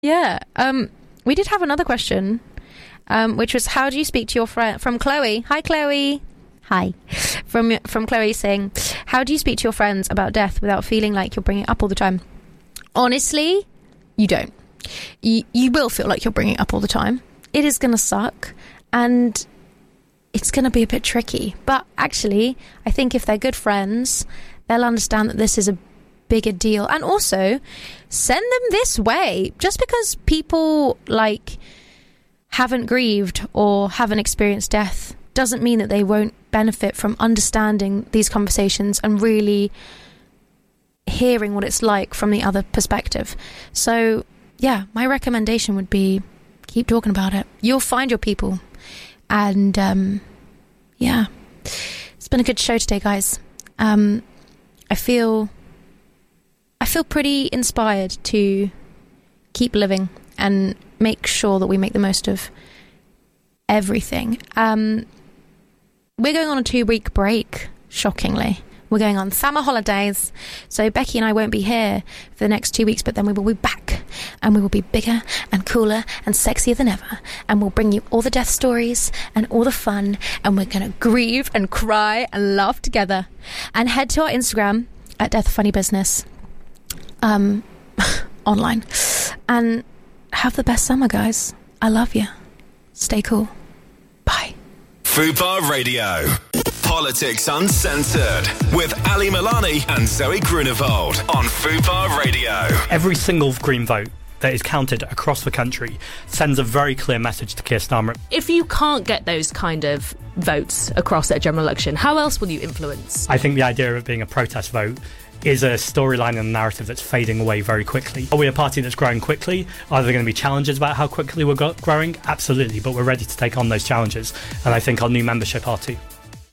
Yeah. We did have another question, which was, how do you speak to your friend? From Chloe. Hi, Chloe. Hi. From Chloe saying, how do you speak to your friends about death without feeling like you're bringing it up all the time? Honestly, you don't. You will feel like you're bringing it up all the time. It is going to suck, and it's going to be a bit tricky. But actually, I think if they're good friends, they'll understand that this is a bigger deal. And also, send them this way. Just because people, haven't grieved or haven't experienced death doesn't mean that they won't benefit from understanding these conversations and really hearing what it's like from the other perspective. So, yeah, my recommendation would be keep talking about it. You'll find your people. And, yeah. It's been a good show today, guys. I feel pretty inspired to keep living and make sure that we make the most of everything. We're going on a 2-week break, shockingly. We're going on summer holidays. So Becky and I won't be here for the next 2 weeks, but then we will be back. And we will be bigger and cooler and sexier than ever. And we'll bring you all the death stories and all the fun. And we're going to grieve and cry and laugh together. And head to our Instagram at Death Funny Business. Online. And have the best summer, guys. I love you. Stay cool. Bye. Fubar Radio. Politics Uncensored with Ali Milani and Zoe Grunewald on Fubar Radio. Every single Green vote that is counted across the country sends a very clear message to Keir Starmer. If you can't get those kind of votes across at a general election, how else will you influence? I think the idea of it being a protest vote is a storyline and a narrative that's fading away very quickly. Are we a party that's growing quickly? Are there going to be challenges about how quickly we're growing? Absolutely, but we're ready to take on those challenges, and I think our new membership are too.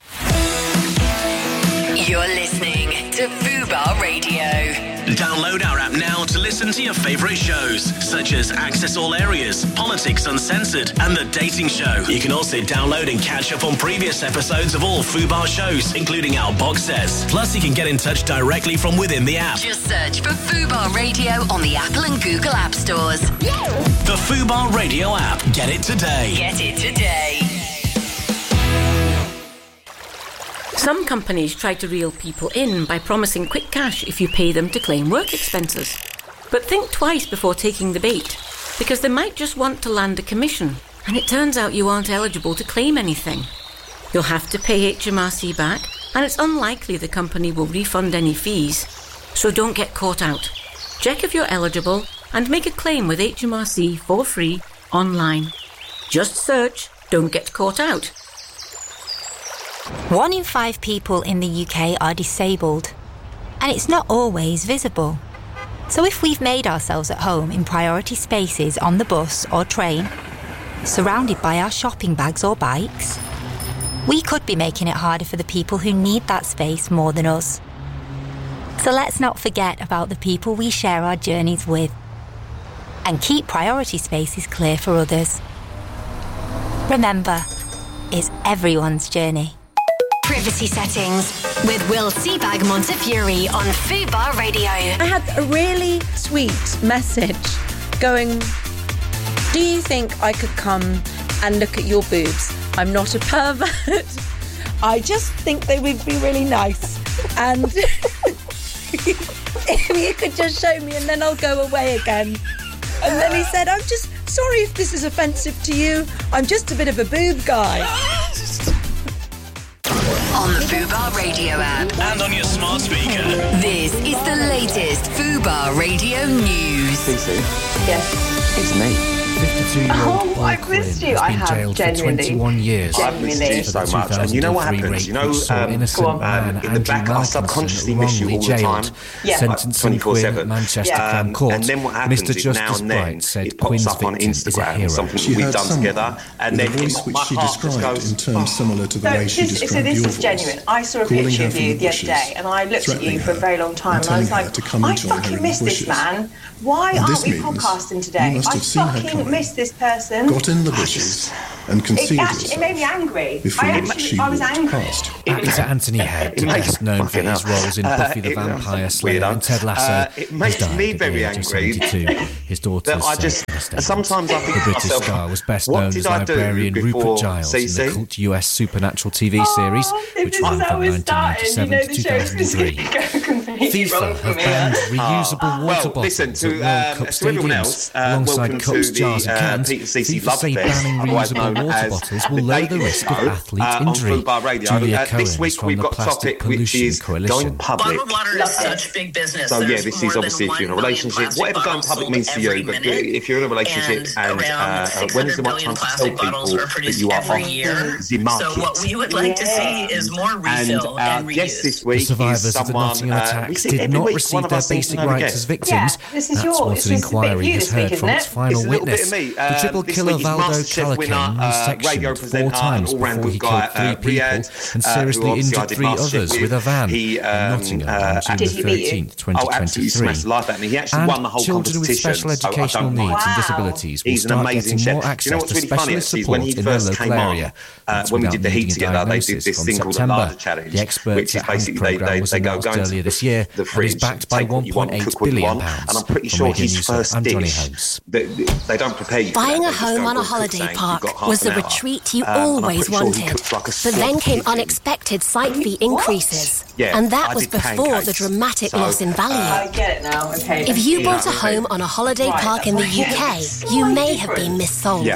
You're listening to Fubar Radio. Download our app now to listen to your favourite shows, such as Access All Areas, Politics Uncensored, and The Dating Show. You can also download and catch up on previous episodes of all Fubar shows, including our box sets. Plus, you can get in touch directly from within the app. Just search for Fubar Radio on the Apple and Google App Stores. The Fubar Radio app. Get it today. Get it today. Some companies try to reel people in by promising quick cash if you pay them to claim work expenses. But think twice before taking the bait, because they might just want to land a commission, and it turns out you aren't eligible to claim anything. You'll have to pay HMRC back, and it's unlikely the company will refund any fees. So don't get caught out. Check if you're eligible and make a claim with HMRC for free online. Just search "Don't Get Caught Out." 1 in 5 people in the UK are disabled, and it's not always visible. So if we've made ourselves at home in priority spaces on the bus or train, surrounded by our shopping bags or bikes, we could be making it harder for the people who need that space more than us. So let's not forget about the people we share our journeys with, and keep priority spaces clear for others. Remember, it's everyone's journey. Privacy settings with Will Seabag Montefiore on Fubar Radio. I had a really sweet message going, do you think I could come and look at your boobs? I'm not a pervert. I just think they would be really nice. And if you could just show me and then I'll go away again. And then he said, I'm just sorry if this is offensive to you. I'm just a bit of a boob guy. On the Fubar Radio app. And on your smart speaker. This is the latest Fubar Radio news. CC? Yes. It's me. 52-year-old I've missed you. I have, jailed genuinely. for 21 years. I've missed you so much. And you know what happens? You know, in the back, I subconsciously miss you all the time. Yeah. Sentenced in Quinn at 24/7. Manchester Crown Court. And then what happens Mr. is now Justice and then Bright said it pops Quinn's up on victim is a Instagram, hero. something She we've heard done someone together, and with then a voice which my she heart just described goes, in terms similar to the way she described so this your is voice. genuine. I saw a Calling picture her of from you the the other bushes, day, and I looked at you for a threatening very her long time, and and I was telling her like, to come I and join her fucking in miss the this bushes. man. Why And aren't this we means podcasting you today? must I have seen her fucking coming, miss this person. got in the bushes, and concealed it made me angry. before I was walked angry. past. Actor Anthony Head, best known for his roles in Buffy the Vampire Slayer and Ted Lasso, it makes me very angry. His daughter's sometimes I think the British star was best known as librarian Rupert Giles in the cult US Supernatural TV series, which ran from 1997 to 2003. FIFA have banned reusable water bottles at World Cup stadiums alongside cups, jars and cans. FIFA say banning reusable water bottles will lower the risk of athlete injury. Julia Cohen is from the Plastic Pollution Coalition. Bottled water is such big business. So yeah, this is obviously if you're in a relationship, whatever going public means to you, but if you're in a relationship and when is the right time to tell people that you are off the market? So what we would like to see is more refill and reuse. Yes, this week the survivors of the Nottingham attacks did not receive their basic rights as victims. That's what an inquiry has heard from its final witness. The triple killer Valdo Calacan was sectioned 4 times before he killed 3 people and seriously injured 3 others with a van in Nottingham on June 13th, 2023. And children with special educational needs and disabilities will start getting more access to specialist support in their local area. When we did the Heat together, they did this thing called the Larder Challenge, the experts at Hand programme was announced earlier this year and is backed by £1.8 billion. And I'm pretty sure his first dish, they don't prepare you. Buying a home on a holiday park was the retreat you always wanted. But then came unexpected site fee increases. And that was before the dramatic loss in value. I get it now. Okay. If you bought a home on a holiday park in the UK, you may have been missold.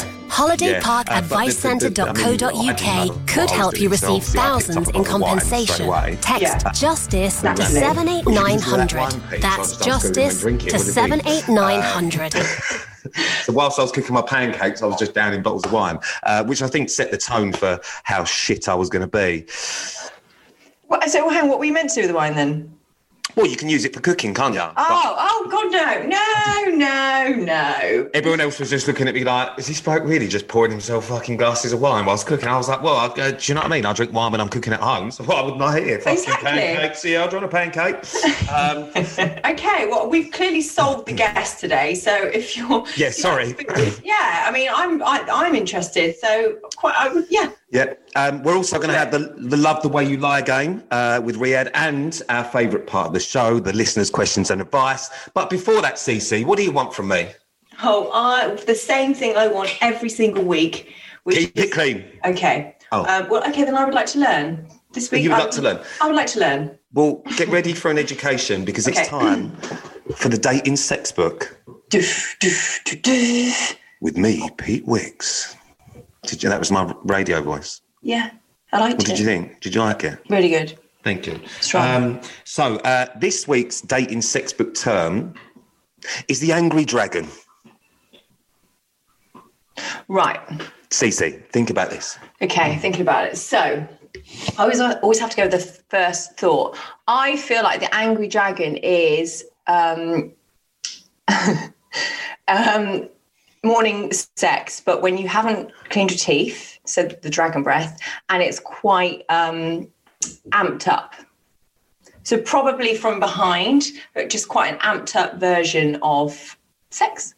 HolidayParkAdviceCentre.co.uk could help you receive thousands in compensation. Text JUSTICE to 78900. That's JUSTICE to 78900. So whilst I was cooking my pancakes, I was just downing bottles of wine, which I think set the tone for how shit I was going to be. So hang on, what were you meant to do with the wine then? Well, you can use it for cooking, can't you? Oh, God, no. Everyone else was just looking at me like, is this bloke really just pouring himself fucking glasses of wine whilst cooking? I was like, well, do you know what I mean? I drink wine when I'm cooking at home, so why wouldn't I here? Exactly. Pancakes, yeah, I'll draw a pancake. Okay, well, we've clearly solved the guest today, so if you're... Yeah, sorry. Yeah, I mean, I'm interested, so yeah. Yeah, we're also going to have the Love the Way You Lie game with Riyadh and our favourite part of the show, the listeners' questions and advice. But before that, Cece, what do you want from me? The same thing I want every single week. Keep it clean. Okay. Then I would like to learn. This week, you would like to learn? I would like to learn. Well, get ready for an education because it's time for the Dating Sex Book. With me, Pete Wicks. That was my radio voice. Yeah, I liked it. What did you think? Did you like it? Really good. Thank you. Strong. So this week's Dating Sex Book term is the Angry Dragon. Right. Cece, think about this. Okay, thinking about it. So I always have to go with the first thought. I feel like the Angry Dragon is morning sex, but when you haven't cleaned your teeth, so the dragon breath, and it's quite amped up. So probably from behind, but just quite an amped up version of sex.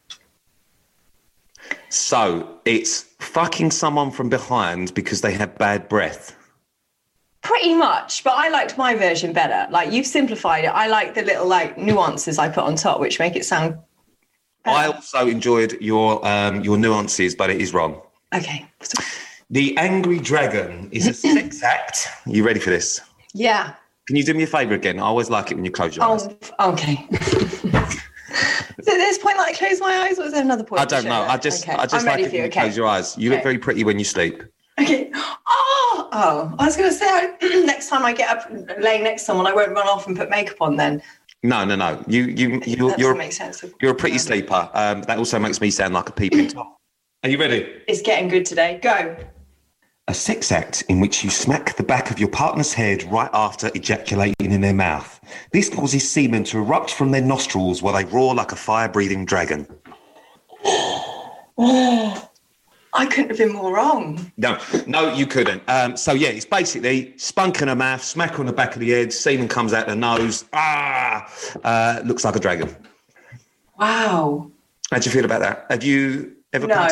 So it's fucking someone from behind because they have bad breath. Pretty much, but I liked my version better. Like, you've simplified it. I like the little nuances I put on top, which make it sound better. I also enjoyed your nuances, but it is wrong. Okay. The Angry Dragon is a sex act. You ready for this? Yeah. Can you do me a favour again? I always like it when you close your eyes. Okay. Is it this point that I close my eyes, or is there another point? I don't know. I just like it when you close your eyes. You look very pretty when you sleep. Okay. Oh, I was going to say, next time I get up laying next to someone, I won't run off and put makeup on then. No. You're make sense. You're a pretty sleeper. That also makes me sound like a peeping Tom. Are you ready? It's getting good today. Go. A sex act in which you smack the back of your partner's head right after ejaculating in their mouth. This causes semen to erupt from their nostrils while they roar like a fire-breathing dragon. I couldn't have been more wrong. No, you couldn't. So, yeah, it's basically spunk in the mouth, smack on the back of the head, semen comes out the nose. Looks like a dragon. Wow. How'd you feel about that? Have you Ever No.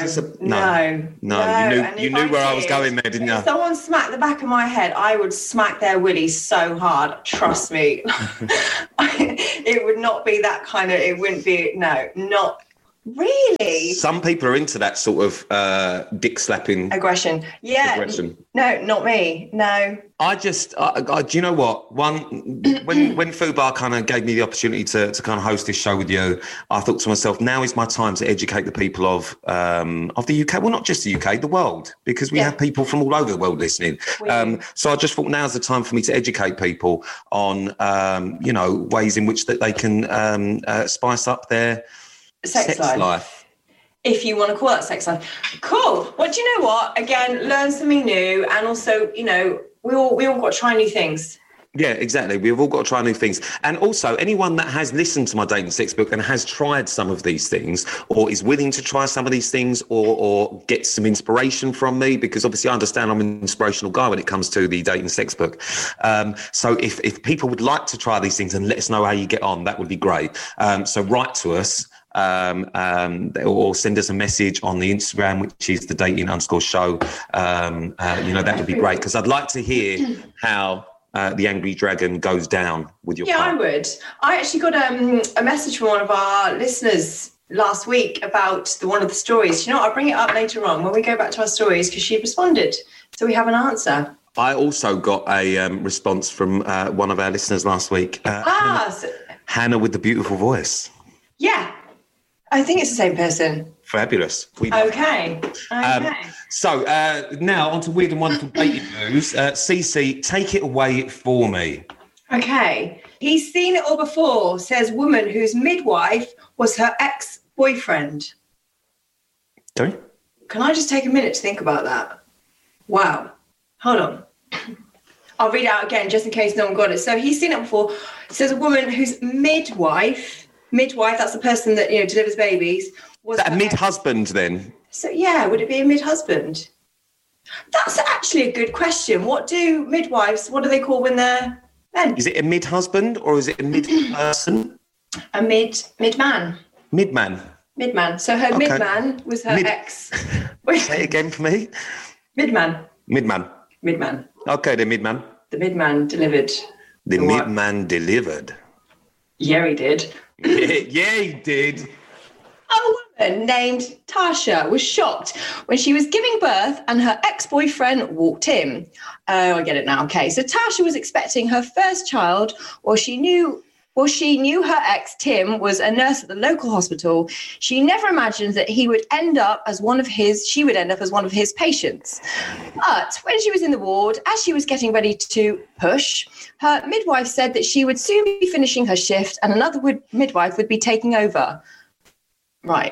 You knew where I was going there, didn't you? If someone smacked the back of my head, I would smack their willy so hard. Trust me. It would not be that kind of, it wouldn't be, no, not really. Some people are into that sort of dick slapping. Aggression. Yeah. Aggression. No, not me. No. I just, do you know what? When Fubar kind of gave me the opportunity to kind of host this show with you, I thought to myself, now is my time to educate the people of the UK. Well, not just the UK, the world, because we have people from all over the world listening. So I just thought now's the time for me to educate people on, ways in which that they can spice up their sex life. If you want to call that sex life. Cool. Well, do you know what? Again, learn something new. And also, we all got to try new things. Yeah, exactly. We've all got to try new things. And also, anyone that has listened to my Dating Sex book and has tried some of these things, or is willing to try some of these things, or get some inspiration from me, because obviously I understand I'm an inspirational guy when it comes to the Dating Sex book. So if people would like to try these things and let us know how you get on, that would be great. So write to us. Or send us a message on the Instagram, which is the dating_show. That would be great, because I'd like to hear how the Angry Dragon goes down with your partner. I would. I actually got a message from one of our listeners last week about one of the stories. I'll bring it up later on when we go back to our stories, because she responded, so we have an answer. I also got a response from one of our listeners last week. Hannah with the beautiful voice. Yeah. I think it's the same person. Fabulous. Okay. So now on to weird and wonderful dating news. CC, take it away for me. Okay. He's seen it all before, says woman whose midwife was her ex-boyfriend. Sorry? Can I just take a minute to think about that? Wow. Hold on. I'll read it out again just in case no one got it. So he's seen it before. It says a woman whose midwife, that's the person that, delivers babies. Was that a mid-husband then? So, yeah, would it be a mid-husband? That's actually a good question. What do they call when they're men? Is it a mid-husband or is it a mid-person? A mid-man. Mid-man. Mid-man. So her mid-man was her ex. Say it again for me. Mid-man. Mid-man. Mid-man. Okay, the mid-man. The mid-man delivered. The mid-man delivered. Yeah, he did. Yeah, he did. A woman named Tasha was shocked when she was giving birth and her ex-boyfriend walked in. Oh, I get it now. Okay, so Tasha was expecting her first child, or she knew her ex, Tim, was a nurse at the local hospital. She never imagined that she would end up as one of his patients. But when she was in the ward, as she was getting ready to push, her midwife said that she would soon be finishing her shift and another midwife would be taking over. Right.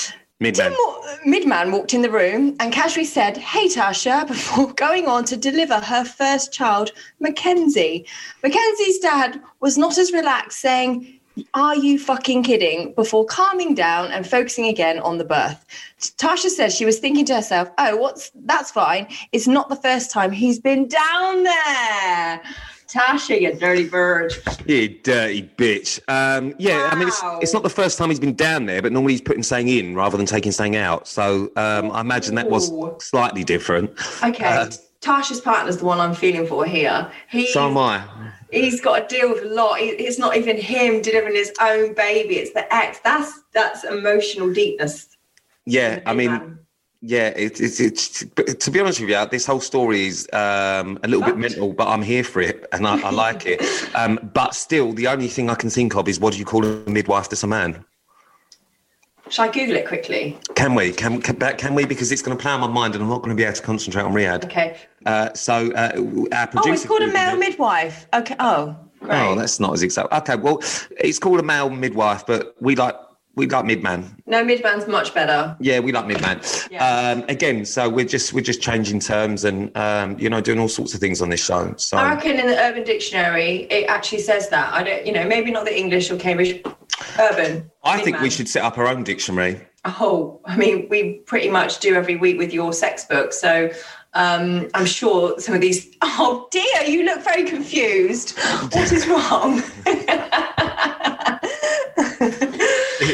Midman walked in the room and casually said, "Hey, Tasha," before going on to deliver her first child, Mackenzie. Mackenzie's dad was not as relaxed, saying, "Are you fucking kidding?" before calming down and focusing again on the birth. Tasha says she was thinking to herself, that's fine. It's not the first time he's been down there. Tasha, you dirty bird. You dirty bitch. Yeah, I mean, it's not the first time he's been down there, but normally he's putting something in rather than taking something out. So I imagine that was slightly different. Okay, Tasha's partner's the one I'm feeling for here. So am I. He's got to deal with a lot. It's not even him delivering his own baby. It's the ex. That's emotional deepness. Yeah, I mean... Yeah, it's to be honest with you, this whole story is a little bit mental, but I'm here for it and I like it. But still, the only thing I can think of is, what do you call a midwife that's a man? Shall I Google it quickly? Can we? Can we? Because it's going to play on my mind and I'm not going to be able to concentrate on Riyadh. Okay. So our producer... it's called a male midwife. Okay. Oh, great. Oh, that's not as exact. Okay, well, it's called a male midwife, but we like midman. No, midman's much better. Yeah, we like midman. Yeah. Again, so we're just changing terms and doing all sorts of things on this show. So I reckon in the Urban Dictionary it actually says that. I don't, maybe not the English or Cambridge. Urban. I think we should set up our own dictionary. Oh, I mean, we pretty much do every week with your sex book. So I'm sure some of these. Oh dear, you look very confused. What is wrong?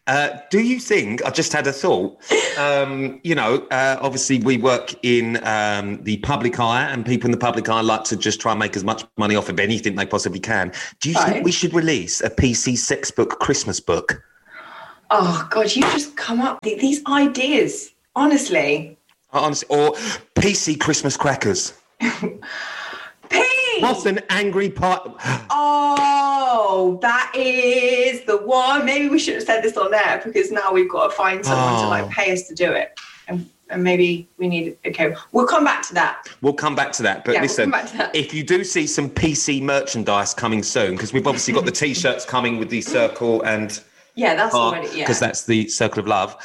Do you think, I just had a thought, obviously we work in the public eye, and people in the public eye like to just try and make as much money off of anything they possibly can. Do you think we should release a PC sex book Christmas book? Oh, God, you just come up with these ideas, honestly. Or PC Christmas crackers. What's an angry part? Oh, that is the one. Maybe we should have said this on air, because now we've got to find someone to pay us to do it. And maybe we need... Okay, we'll come back to that. But listen, if you do see some PC merchandise coming soon, because we've obviously got the T-shirts coming with the circle and... Yeah, that's already, because that's the circle of love.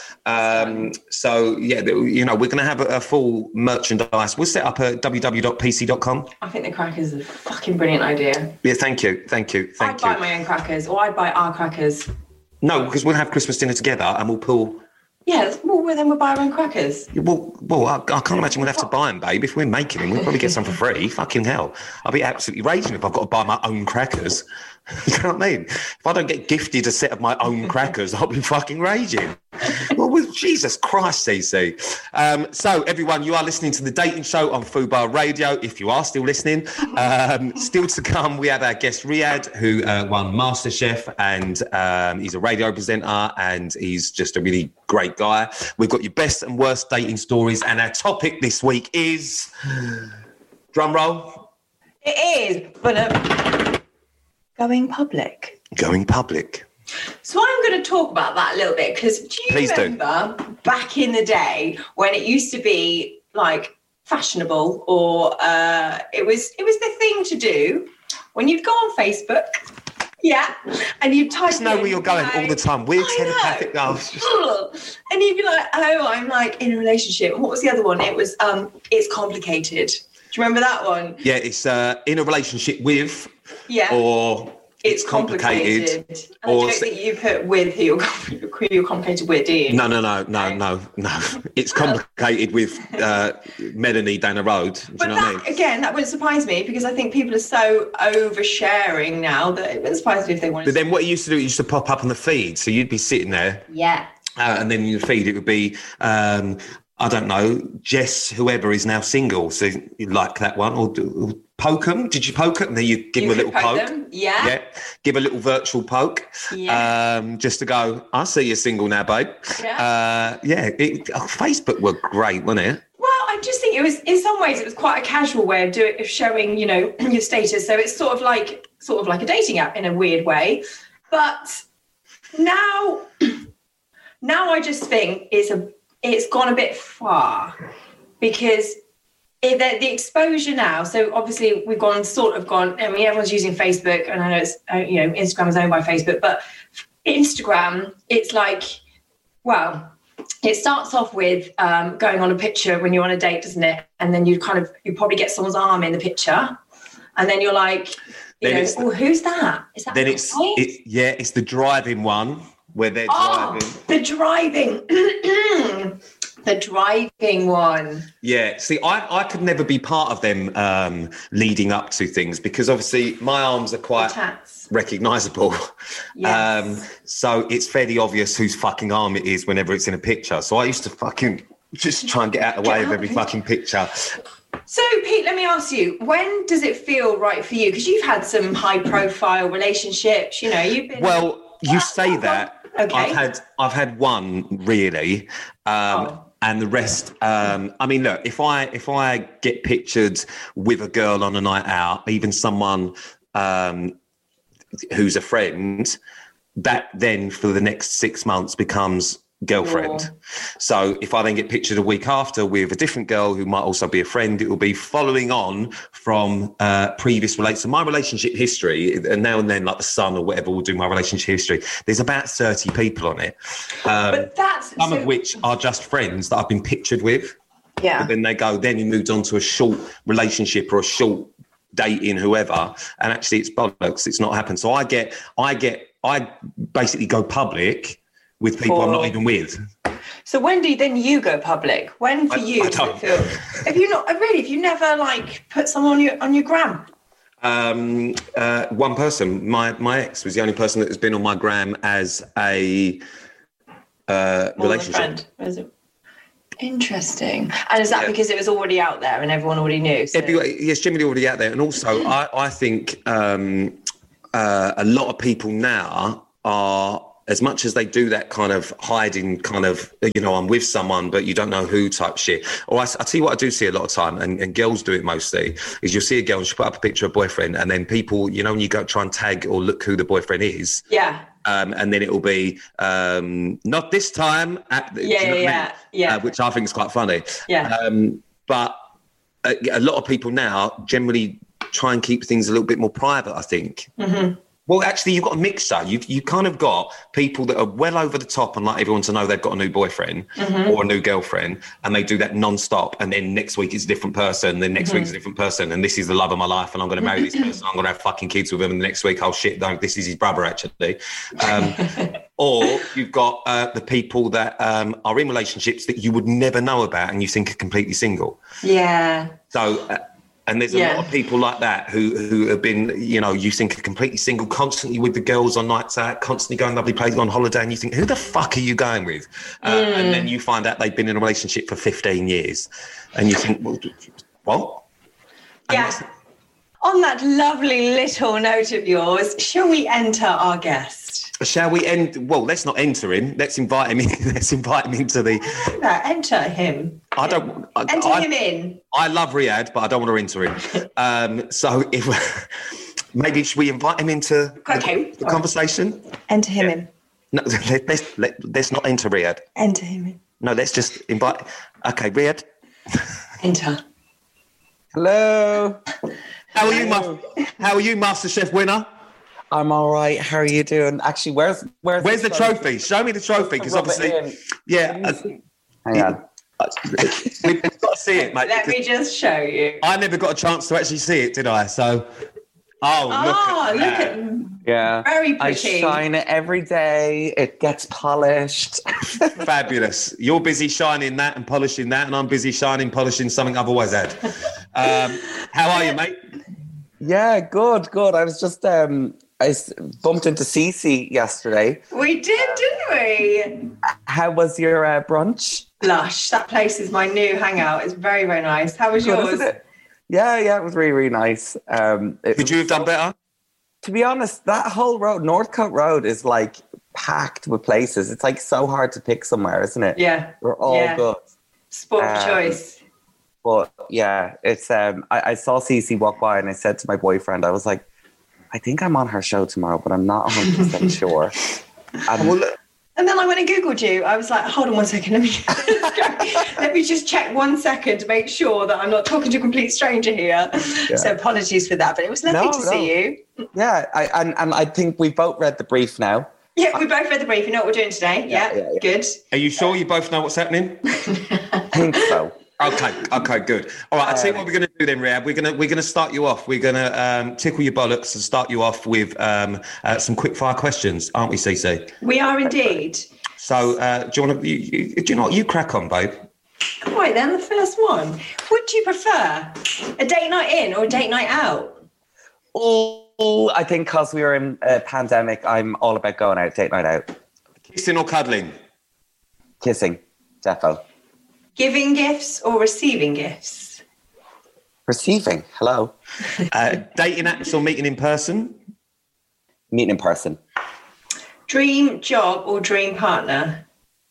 So, yeah, we're going to have a full merchandise. We'll set up at www.pc.com. I think the crackers is a fucking brilliant idea. Yeah, thank you. I'd buy my own crackers, or I'd buy our crackers. No, because we'll have Christmas dinner together and we'll pull... Yeah, well, then we'll buy our own crackers. Well, I can't imagine we'll have to buy them, babe. If we're making them, we'll probably get some for free. Fucking hell. I'll be absolutely raging if I've got to buy my own crackers. You know what I mean? If I don't get gifted a set of my own crackers, I'll be fucking raging. Well, Jesus Christ, CC. So, everyone, you are listening to The Dating Show on Fubar Radio, if you are still listening. Still to come, we have our guest Riyadh, who won MasterChef, and he's a radio presenter, and he's just a really great guy. We've got your best and worst dating stories, and our topic this week is... Drum roll. It is, but... Going public. So I'm going to talk about that a little bit, because do you remember back in the day when it used to be like fashionable, or it was the thing to do when you'd go on Facebook, and you'd type. I know where you're going all the time. Weird telepathic girls. And you'd be like, "Oh, I'm like in a relationship." And what was the other one? It was it's complicated. Do you remember that one? Yeah, it's in a relationship with. Yeah. Or it's complicated. And I don't think you put with who you're complicated with, do you? No. It's complicated with Melanie down the road. Do you know what I mean? Again, that wouldn't surprise me, because I think people are so oversharing now that it wouldn't surprise me if they wanted to. But then what it used to do, it used to pop up on the feed. So you'd be sitting there. Yeah. And then in the feed, it would be... I don't know, Jess, whoever is now single. So you like that one, or poke them. Did you poke them? And then you give them a little poke. Them. Yeah. Give a little virtual poke. Yeah. Just to go, I see you're single now, babe. Yeah. Facebook were great, wasn't it? Well, I just think it was, in some ways, it was quite a casual way of showing, your status. So it's sort of like a dating app in a weird way. But now I just think it's gone a bit far, because the exposure now. So obviously we've gone. I mean, everyone's using Facebook, and I know it's Instagram is owned by Facebook, but Instagram, it's like, well, it starts off with going on a picture when you're on a date, doesn't it? And then you probably get someone's arm in the picture, and then you're like, who's that? Is that? Then it's the driving one. Where they're driving. The driving one. Yeah. See, I could never be part of them leading up to things, because obviously my arms are quite recognisable. Yes. So it's fairly obvious whose fucking arm it is whenever it's in a picture. So I used to fucking just try and get out of the way of every fucking picture. So, Pete, let me ask you, when does it feel right for you? Because you've had some high-profile relationships, you've been... Well, you say that. Okay. I've had one, really, and the rest. I mean, look, if I get pictured with a girl on a night out, even someone who's a friend, that then for the next 6 months becomes girlfriend. Yeah. So if I then get pictured a week after with a different girl who might also be a friend, it will be following on from previous relations. So my relationship history, and now and then, like the Sun or whatever will do my relationship history, there's about 30 people on it. But that's... Some of which are just friends that I've been pictured with. Yeah. But then he moved on to a short relationship or a short dating whoever, and actually it's bollocks. It's not happened. So I basically go public with people I'm not even with. So when do you go public? When for you does it feel? Have you never put someone on your gram? One person. My ex was the only person that has been on my gram as a relationship. Interesting. And is that because it was already out there and everyone already knew? So? It's generally already out there. And also, I think a lot of people now are, as much as they do that kind of hiding kind of, I'm with someone, but you don't know who type shit. Or I tell you what I do see a lot of time, and girls do it mostly, is you'll see a girl and she'll put up a picture of a boyfriend, and then people, when you go try and tag or look who the boyfriend is. Yeah. And then it will be not this time. Which I think is quite funny. Yeah. But a lot of people now generally try and keep things a little bit more private, I think. Mm-hmm. Well, actually, you've got a mixture. You kind of got people that are well over the top and like everyone to know they've got a new boyfriend or a new girlfriend, and they do that non-stop. And then next week it's a different person, then next week's a different person, and this is the love of my life, and I'm going to marry this person, I'm going to have fucking kids with him, and the next week, oh shit, no, this is his brother actually. Or you've got the people that are in relationships that you would never know about and you think are completely single. Yeah. So... and there's a lot of people like that who have been, you think are completely single, constantly with the girls on nights out, constantly going lovely places on holiday, and you think, who the fuck are you going with? And then you find out they've been in a relationship for 15 years. And you think, well, what? Yeah. On that lovely little note of yours, shall we enter our guest? Shall we let's not enter him. Let's invite him in. Let's invite him into the... No, enter him. Enter him in. I love Riyadh, but I don't want to enter him. So if maybe should we invite him into the conversation? Enter him in. No, let's not enter Riyadh. Enter him in. No, let's just invite... Okay, Riyadh. Enter. Hello. How are you, MasterChef winner? I'm all right. How are you doing? Actually, where's the trophy? Show me the trophy, because obviously, hang on. We've got to see it, mate. Let me just show you. I never got a chance to actually see it, did I? So, look at yeah, very pretty. I shine it every day. It gets polished. Fabulous. You're busy shining that and polishing that, and I'm busy polishing something I've always had. How are you, mate? Yeah, good. I was just I bumped into Cece yesterday. We did, didn't we? How was your brunch? Lush. That place is my new hangout. It's very, very nice. How was yours? Isn't it? Yeah, it was really, really nice. Could you have done better? To be honest, that whole road, Northcote Road, is like packed with places. It's like so hard to pick somewhere, isn't it? Yeah. They're all good. Sport of choice. But yeah, it's I saw Cece walk by and I said to my boyfriend, I was like, I think I'm on her show tomorrow, but I'm not 100% sure. And then I went and Googled you. I was like, hold on one second. Let me just check 1 second to make sure that I'm not talking to a complete stranger here. Yeah. So apologies for that, but it was lovely to see you. Yeah, and I think we both read the brief now. Yeah, we both read the brief. You know what we're doing today? Yeah. Good. Are you sure you both know what's happening? I think so. Okay, good. All right, I'll tell you what we're going to do then, Riyadh. We're going to start you off. We're going to tickle your bollocks and start you off with some quick fire questions, aren't we, Cece? We are indeed. So, do you want to? Do you know what? You crack on, babe. All right, then the first one. Would you prefer a date night in or a date night out? Oh, I think because we were in a pandemic, I'm all about going out, date night out. Kissing or cuddling? Kissing, defo. Giving gifts or receiving gifts? Receiving. Hello. Dating apps or meeting in person? Meeting in person. Dream job or dream partner?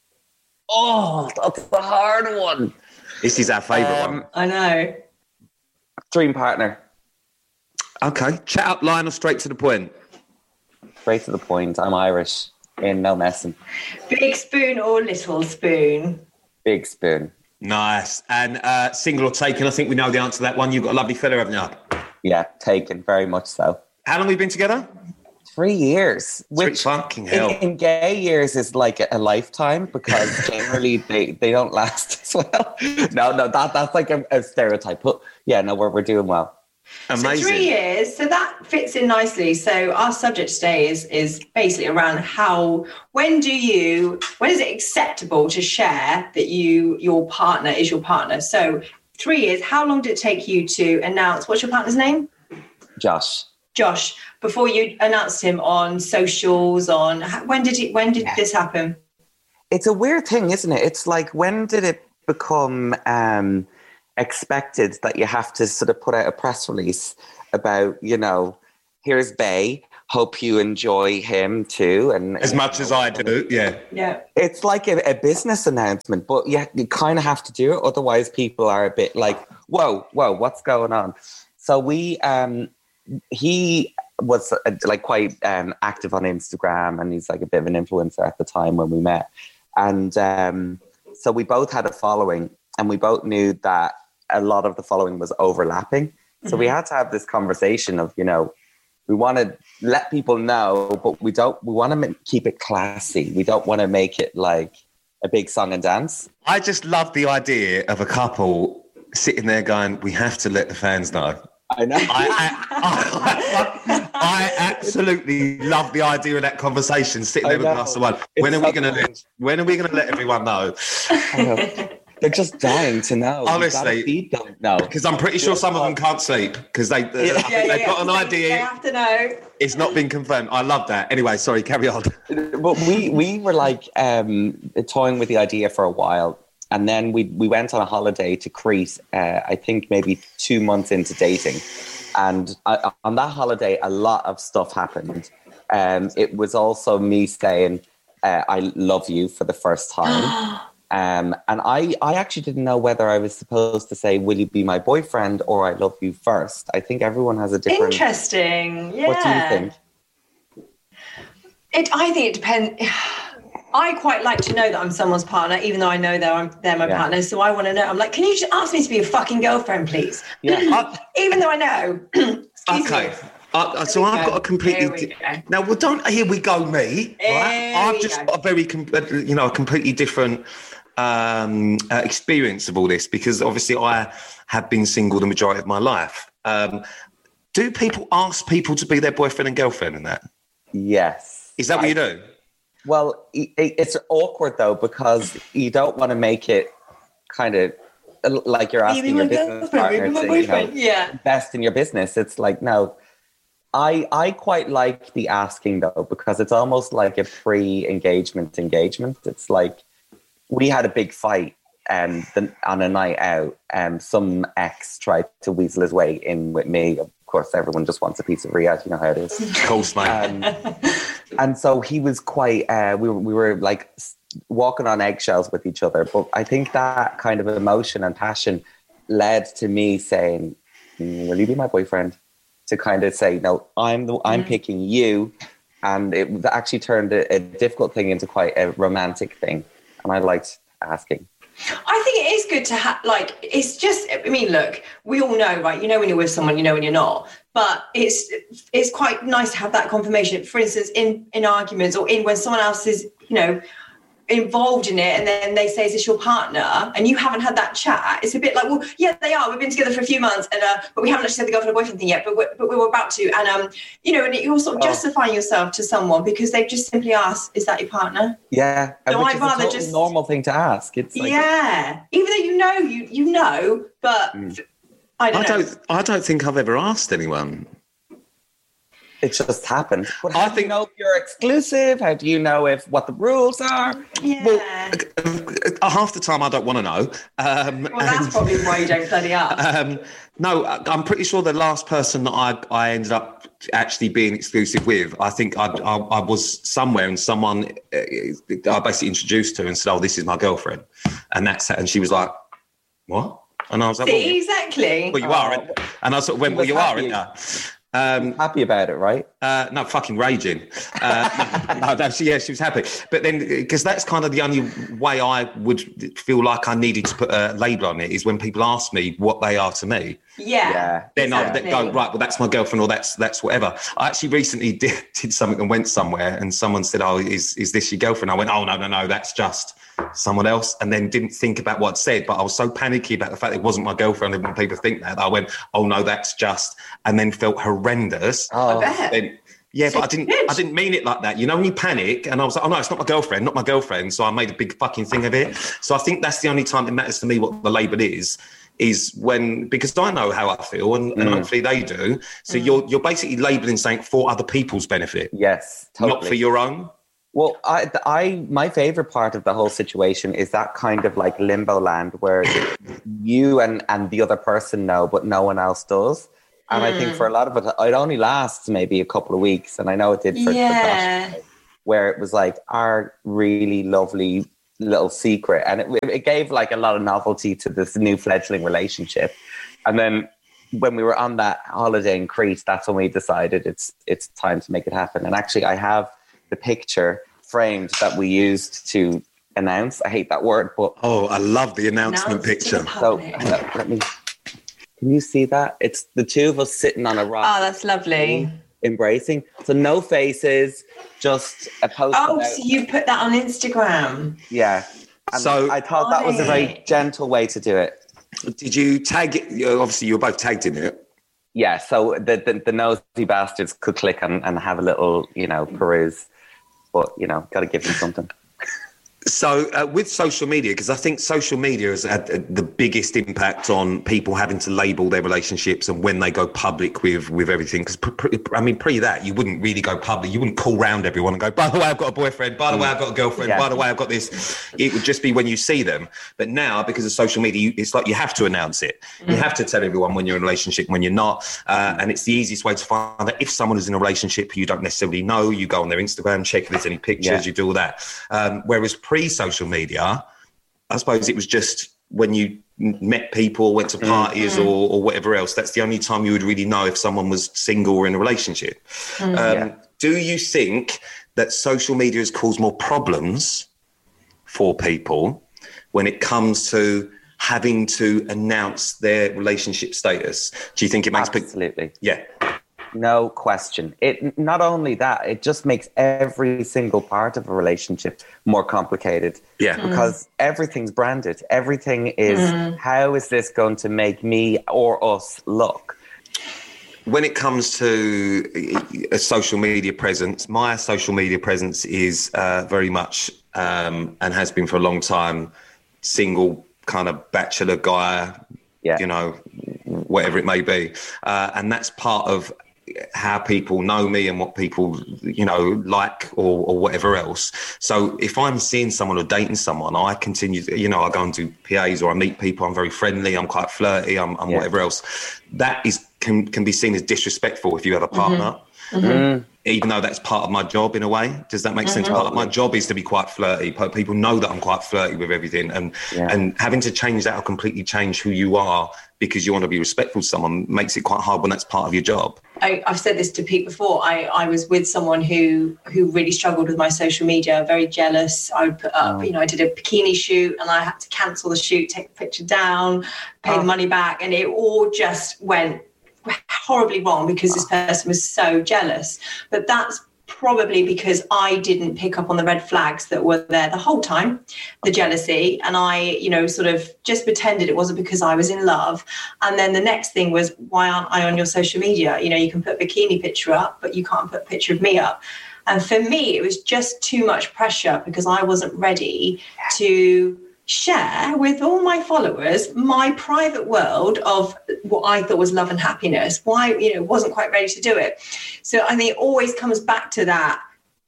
Oh, that's the hard one. This is our favourite one. I know. Dream partner. Okay. Chat up line or straight to the point? Straight to the point. I'm Irish. In no messing. Big spoon or little spoon? Big spoon. Nice. And single or taken? I think we know the answer to that one. You've got a lovely fella, haven't you? Yeah, taken. Very much so. How long have we been together? 3 years. Which fucking hell. In gay years is like a lifetime because generally they don't last as well. No, that's like a stereotype. But yeah, no, we're doing well. Amazing. So 3 years, so that fits in nicely. So our subject today is basically around when is it acceptable to share that your partner is your partner? So 3 years, how long did it take you to announce, what's your partner's name? Josh, before you announced him on socials, when did this happen? It's a weird thing, isn't it? It's like, when did it become expected that you have to sort of put out a press release about, you know, here's Bay, hope you enjoy him too. And as much as I do, yeah. It's like a business announcement, but yeah, you kind of have to do it. Otherwise, people are a bit like, whoa, what's going on? So he was like quite active on Instagram, and he's like a bit of an influencer at the time when we met. And so we both had a following, and we both knew that a lot of the following was overlapping. So we had to have this conversation of, you know, we want to let people know, but we want to keep it classy. We don't want to make it like a big song and dance. I just love the idea of a couple sitting there going, we have to let the fans know. I know. I absolutely love the idea of that conversation, sitting there with a glass of wine. When are we going to let everyone know? They're just dying to know. Honestly, because I'm pretty sure some of them can't sleep because they've got an idea. They have to know. It's not been confirmed. I love that. Anyway, sorry, carry on. But we were like toying with the idea for a while. And then we went on a holiday to Crete, I think maybe 2 months into dating. And on that holiday, a lot of stuff happened. It was also me saying, I love you for the first time. And I actually didn't know whether I was supposed to say, will you be my boyfriend, or I love you first. I think everyone has a different... Interesting, yeah. What do you think? I think it depends... I quite like to know that I'm someone's partner, even though I know they're my partner. So I want to know. I'm like, can you just ask me to be a fucking girlfriend, please? Yeah. Even though I know. Okay. So I've got a completely... Now, here we go, me. Right? I've just got a very, a completely different experience of all this, because obviously I have been single the majority of my life. Do people ask people to be their boyfriend and girlfriend in that? Yes. Is that what you do? Well, it's awkward, though, because you don't want to make it kind of like you're asking your business partner to invest in your business. It's like, no. I quite like the asking, though, because it's almost like a pre-engagement. It's like, we had a big fight on a night out, and some ex tried to weasel his way in with me. Of course, everyone just wants a piece of Riyadh. You know how it is. Of course, mate. And so he was quite, we were like walking on eggshells with each other. But I think that kind of emotion and passion led to me saying, will you be my boyfriend? To kind of say, no, I'm picking you. And it actually turned a difficult thing into quite a romantic thing. And I liked asking. I think it is good to have, like, it's just, I mean, look, we all know, right? You know when you're with someone, you know when you're not. But it's quite nice to have that confirmation. For instance, in arguments, or in when someone else is, involved in it, and then they say, is this your partner? And you haven't had that chat. It's a bit like, well, yeah, they are. We've been together for a few months, and but we haven't actually said the girlfriend or boyfriend thing yet, but we were about to. And, and you're sort of justifying yourself to someone because they've just simply asked, is that your partner? Yeah. So I'd rather just... normal thing to ask. It's like... Yeah. Even though you know, but I don't think I've ever asked anyone. It just happened. But how do you know if you're exclusive? How do you know what the rules are? Yeah. Well, half the time I don't want to know. That's probably why you don't bloody ask. No, I'm pretty sure the last person that I ended up actually being exclusive with, I think I was somewhere, and someone, I basically introduced her and said, oh, this is my girlfriend. And she was like, what? And I was like, exactly. Well, you are. And I sort of went, well, you are, aren't you? Happy about it, right? No, fucking raging. She was happy. But then, because that's kind of the only way I would feel like I needed to put a label on it, is when people ask me what they are to me. Yeah. Then exactly. I would go, right, well, that's my girlfriend, or that's whatever. I actually recently did something and went somewhere, and someone said, oh, is this your girlfriend? I went, oh, no, that's just someone else, and then didn't think about what I'd said, but I was so panicky about the fact it wasn't my girlfriend, and when people think that, I went, oh no, that's just, and then felt horrendous. I bet. But I didn't mean it like that. You know, when you panic, and I was like, oh no, it's not my girlfriend. So I made a big fucking thing of it. So I think that's the only time it matters to me what the label is when, because I know how I feel, and hopefully they do. So you're basically labeling something for other people's benefit. Yes, totally. Not for your own. Well, my favorite part of the whole situation is that kind of like limbo land where you and the other person know, but no one else does. And I think for a lot of it only lasts maybe a couple of weeks. And I know it did for Josh, where it was like our really lovely little secret. And it gave like a lot of novelty to this new fledgling relationship. And then when we were on that holiday in Crete, that's when we decided it's time to make it happen. And actually I have the picture framed that we used to announce. I hate that word, but... Oh, I love the announcement picture. So let me... Can you see that? It's the two of us sitting on a rock. Oh, that's lovely. Embracing. So no faces, just a post. Oh, so you put that on Instagram? Yeah. And so I thought that was a very gentle way to do it. Did you tag it? Obviously, you were both tagged in it. Yeah, so the nosy bastards could click and have a little, peruse. But, got to give them something. So with social media, because I think social media has had the biggest impact on people having to label their relationships and when they go public with everything. Because, pre that, you wouldn't really go public. You wouldn't call round everyone and go, by the way, I've got a boyfriend. By the way, I've got a girlfriend. By the way, I've got this. It would just be when you see them. But now, because of social media, it's like you have to announce it. You have to tell everyone when you're in a relationship, when you're not. And it's the easiest way to find that if someone is in a relationship who you don't necessarily know, you go on their Instagram, check if there's any pictures, you do all that. Whereas pre-social media, I suppose it was just when you met people, went to parties or whatever else, that's the only time you would really know if someone was single or in a relationship. Do you think that social media has caused more problems for people when it comes to having to announce their relationship status? Do you think it makes people... Absolutely. Yeah. No question. It not only that, it just makes every single part of a relationship more complicated. Yeah. Because everything's branded. Everything is, how is this going to make me or us look? When it comes to a social media presence, my social media presence is very much, and has been for a long time, single kind of bachelor guy, whatever it may be. And that's part of how people know me and what people, like or whatever else. So if I'm seeing someone or dating someone, I continue to, I go and do PAs or I meet people. I'm very friendly. I'm quite flirty. I'm whatever else. That can be seen as disrespectful if you have a partner. Even though that's part of my job in a way. Does that make sense? Part of my job is to be quite flirty. People know that I'm quite flirty with everything. And having to change that or completely change who you are because you want to be respectful to someone makes it quite hard when that's part of your job. I've said this to Pete before. I was with someone who really struggled with my social media, very jealous. I would put up, I did a bikini shoot and I had to cancel the shoot, take the picture down, pay the money back. And it all just went horribly wrong because this person was so jealous. But that's probably because I didn't pick up on the red flags that were there the whole time, the jealousy. And I, sort of just pretended it wasn't because I was in love. And then the next thing was, why aren't I on your social media? You can put a bikini picture up, but you can't put a picture of me up. And for me, it was just too much pressure because I wasn't ready to share with all my followers my private world of what I thought was love and happiness. Why, wasn't quite ready to do it. So I think it always comes back to that.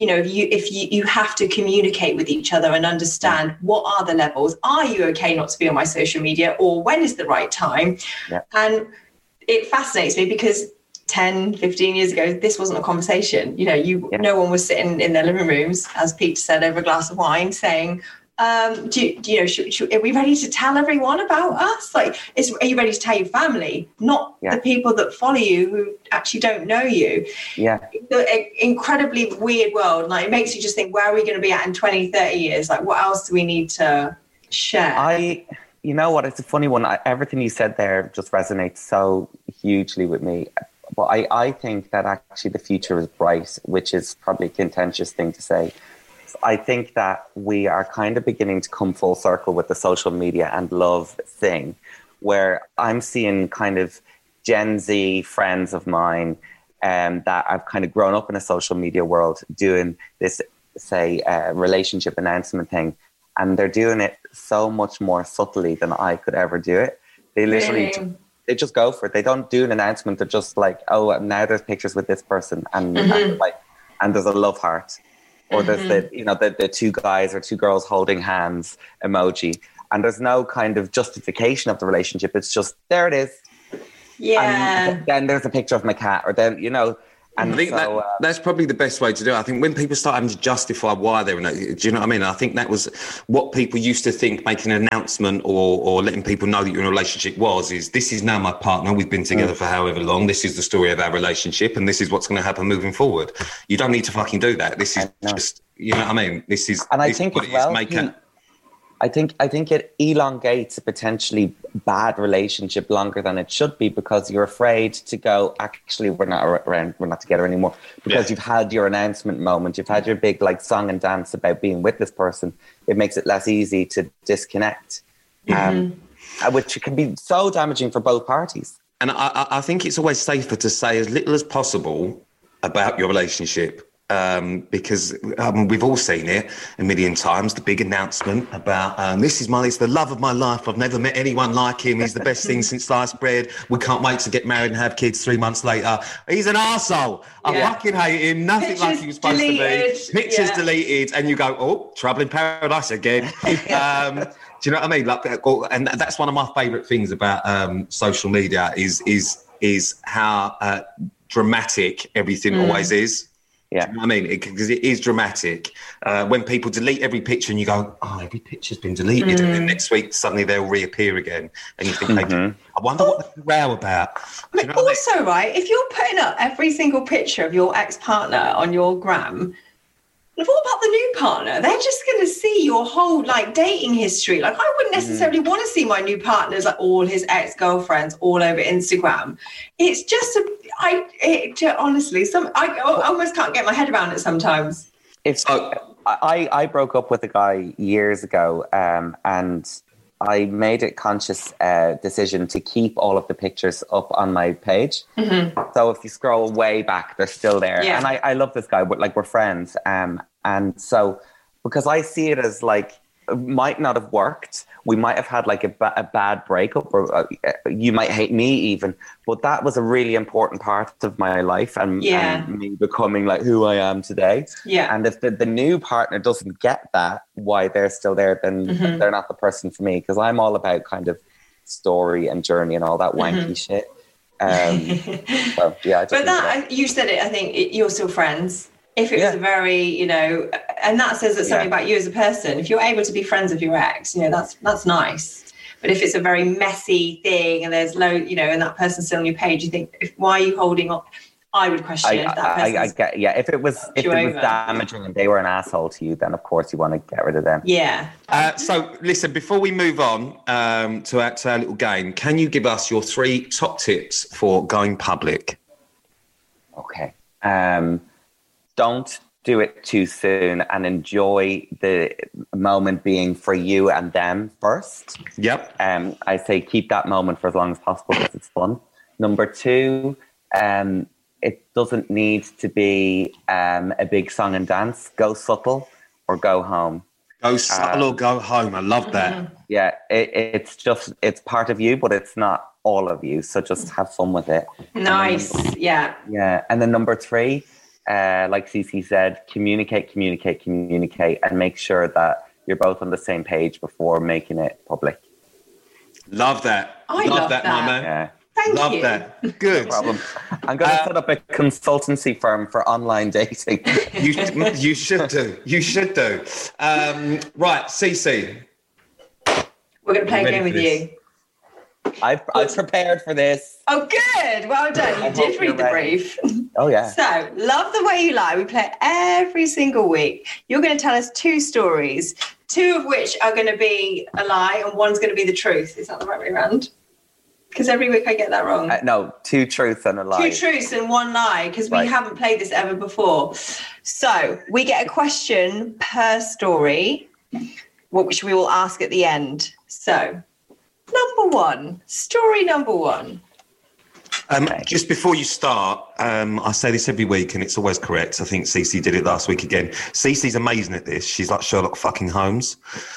If you have to communicate with each other and understand what are the levels. Are you okay not to be on my social media, or when is the right time? Yeah. And it fascinates me because 10, 15 years ago, this wasn't a conversation. No one was sitting in their living rooms, as Pete said, over a glass of wine saying, are we ready to tell everyone about us? Are you ready to tell your family, not the people that follow you who actually don't know you? Yeah. It's an incredibly weird world. It makes you just think, where are we going to be at in 20, 30 years? What else do we need to share? You know what? It's a funny one. Everything you said there just resonates so hugely with me. But I think that actually the future is bright, which is probably a contentious thing to say. I think that we are kind of beginning to come full circle with the social media and love thing, where I'm seeing kind of Gen Z friends of mine that I've kind of grown up in a social media world doing this, say, relationship announcement thing. And they're doing it so much more subtly than I could ever do it. They literally, they just go for it. They don't do an announcement. They're just like, oh, now there's pictures with this person. And, and there's a love heart. or there's the two guys or two girls holding hands emoji, and there's no kind of justification of the relationship. It's just, there it is. Yeah. And then there's a picture of my cat, or then, And I think that's probably the best way to do it. I think when people start having to justify why they're in it, do you know what I mean? I think that was what people used to think making an announcement or letting people know that you're in a relationship is this is now my partner. We've been together for however long. This is the story of our relationship, and this is what's going to happen moving forward. You don't need to fucking do that. This is just, you know what I mean? This is, and I think as well, I think it elongates a potentially bad relationship longer than it should be, because you're afraid to go, actually, we're not together anymore, because you've had your announcement moment, you've had your big song and dance about being with this person. It makes it less easy to disconnect, which can be so damaging for both parties. And I think it's always safer to say as little as possible about your relationship. Because we've all seen it a million times, the big announcement about this is it's the love of my life. I've never met anyone like him. He's the best thing since sliced bread. We can't wait to get married and have kids 3 months later. He's an arsehole. I fucking hate him. Nothing like he was supposed to be. Pictures deleted. And you go, oh, trouble in paradise again. Do you know what I mean? And that's one of my favourite things about social media is how dramatic everything always is. Yeah, you know what I mean, because it is dramatic. When people delete every picture and you go, oh, every picture's been deleted, and then next week suddenly they'll reappear again, and you think, I wonder what they're row about. I mean, also, right, if you're putting up every single picture of your ex-partner on your gram, what about the new partner? They're just going to see your whole dating history. I wouldn't necessarily want to see my new partner's all his ex-girlfriends all over Instagram. It's just honestly, I almost can't get my head around it sometimes. I broke up with a guy years ago, and I made a conscious decision to keep all of the pictures up on my page. So if you scroll way back, they're still there. Yeah. And I love this guy, but we're friends. And so, because I see it as it might not have worked. We might have had a bad breakup, or you might hate me even. But that was a really important part of my life and me becoming who I am today. Yeah. And if the new partner doesn't get that, why they're still there, then they're not the person for me. Because I'm all about kind of story and journey and all that wanky shit. So, yeah. But you said it, I think you're still friends. If it was a very, and that says that something about you as a person. If you're able to be friends with your ex, that's nice. But if it's a very messy thing and there's and that person's still on your page, you think, why are you holding up? I would question if that person. I get, if it was damaging and they were an asshole to you, then of course you want to get rid of them. Yeah. So listen, before we move on to our little game, can you give us your 3 top tips for going public? Okay. Don't do it too soon, and enjoy the moment being for you and them first. Yep. I say keep that moment for as long as possible because it's fun. Number 2, it doesn't need to be a big song and dance. Go subtle or go home. Go subtle or go home. I love that. Yeah, it's part of you, but it's not all of you. So just have fun with it. Nice. Yeah. Yeah. And then number 3, like Cece said, communicate, and make sure that you're both on the same page before making it public. Love that. I love that, my man. Yeah. Love you. That. Good. No problem. I'm going to set up a consultancy firm for online dating. You should do. You should do. Right, Cece. We're going to play a game with you. I've prepared for this. Oh, good. Well done. You did read the brief. Oh, yeah. So, Love the Way You Lie. We play it every single week. You're going to tell us 2 stories, 2 of which are going to be a lie and one's going to be the truth. Is that the right way around? Because every week I get that wrong. No, 2 truths and a lie. 2 truths and 1 lie, because we haven't played this ever before. So, we get a question per story, which we will ask at the end. So, story number 1. Just before you start, I say this every week and it's always correct. I think Cece did it last week again. Cece's amazing at this. She's like Sherlock fucking Holmes.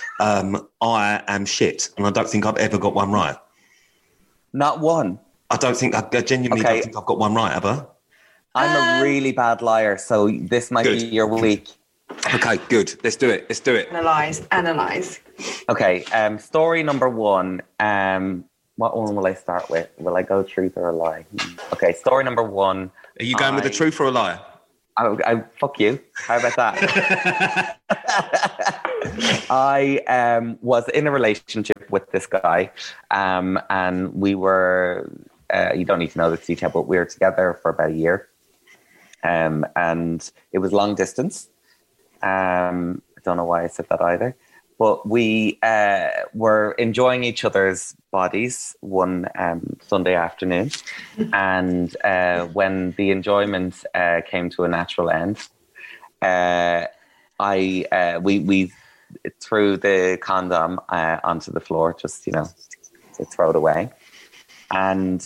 I am shit, and I don't think I've ever got one right. Not one? I genuinely don't think I've got one right, have I? I'm a really bad liar, so this might be your week. Okay, good. Let's do it. Analyze. Okay, story number one. What one will I start with? Will I go truth or a lie? Okay, story number one. Are you going with the truth or a lie? I fuck you. How about that? I was in a relationship with this guy, and we were. You don't need to know this detail, but we were together for about a year, and it was long distance. I don't know why I said that either. But we were enjoying each other's bodies one Sunday afternoon. And when the enjoyment came to a natural end, we threw the condom onto the floor, just, to throw it away. And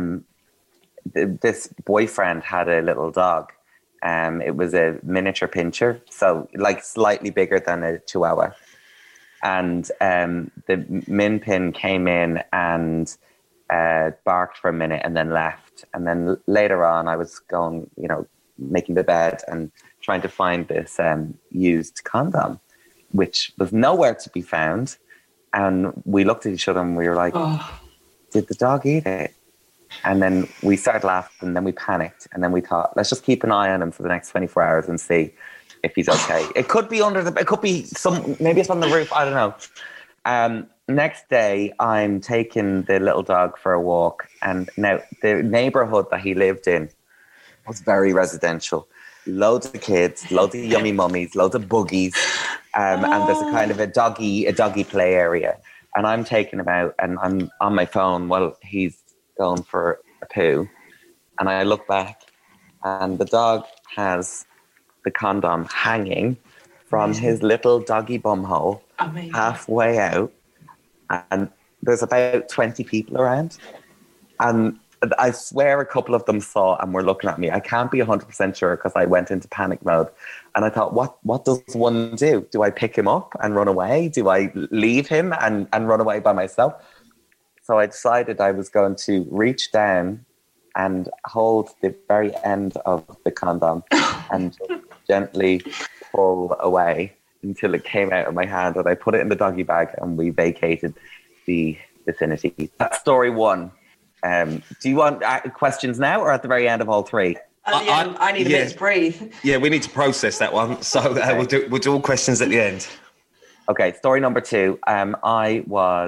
this boyfriend had a little dog. It was a miniature pincher, so like slightly bigger than a Chihuahua. And the min pin came in and barked for a minute and then left. And then later on, I was going, making the bed and trying to find this used condom, which was nowhere to be found. And we looked at each other and we were like, did the dog eat it? And then we started laughing and then we panicked. And then we thought, let's just keep an eye on him for the next 24 hours and see if he's okay. It could be maybe it's on the roof. I don't know. Next day, I'm taking the little dog for a walk. And now the neighborhood that he lived in was very residential. Loads of kids, loads of yummy mummies, loads of buggies. And there's a kind of a doggy play area. And I'm taking him out and I'm on my phone while he's going for a poo. And I look back and the dog has the condom hanging from his little doggy bum hole halfway out, and there's about 20 people around, and I swear a couple of them saw and were looking at me. I can't be 100% sure because I went into panic mode, and I thought, what does one do? Do I pick him up and run away? Do I leave him and run away by myself? So I decided I was going to reach down and hold the very end of the condom and gently pull away until it came out of my hand, and I put it in the doggy bag and we vacated the vicinity. That's story one. Do you want questions now or at the very end of all three? I need a bit to breathe. Yeah, we need to process that one. So we'll do all questions at the end. Okay, story number two. I